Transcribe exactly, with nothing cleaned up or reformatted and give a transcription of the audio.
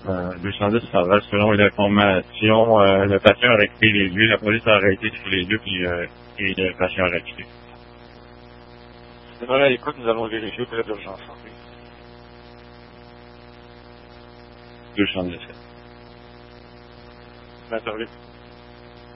Euh, deux cent dix, ça va. Selon les informations, euh, le patient aurait quitté les lieux, la police a arrêté sur les lieux, puis euh, et le patient aurait quitté. Voilà, écoute, nous allons vérifier auprès d'urgence. deux cent dix. vingt heures huit.